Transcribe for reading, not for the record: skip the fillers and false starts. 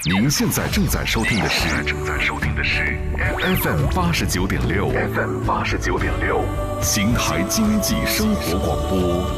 您现在正在收听的是 FM 89.6 FM 89.6，邢台经济生活广播。